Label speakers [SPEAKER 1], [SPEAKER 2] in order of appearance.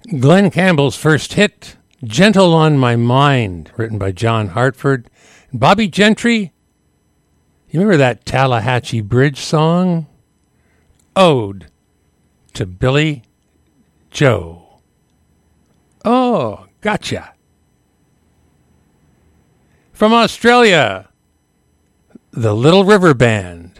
[SPEAKER 1] Glenn Campbell's first hit, Gentle on My Mind, written by John Hartford. Bobby Gentry, you remember that Tallahatchie Bridge song? Ode to Billy Joe. Oh, gotcha. From Australia, the Little River Band.